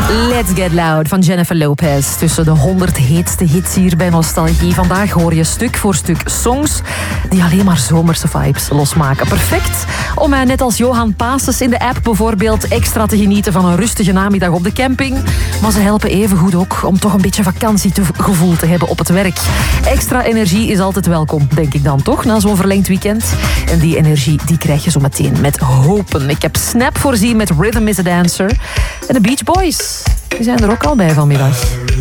Let's Get Loud van Jennifer Lopez. Tussen de 100 heetste hits hier bij Nostalgie. Vandaag hoor je stuk voor stuk songs die alleen maar zomerse vibes losmaken. Perfect om net als Johan Paases in de app bijvoorbeeld extra te genieten van een rustige namiddag op de camping. Maar ze helpen evengoed ook om toch een beetje vakantiegevoel te hebben op het werk. Extra energie is altijd welkom, denk ik dan toch, na zo'n verlengd weekend. En die energie die krijg je zo meteen met Hopen. Ik heb Snap voorzien met Rhythm is a Dancer. En de Beach Boys, die zijn er ook al bij vanmiddag.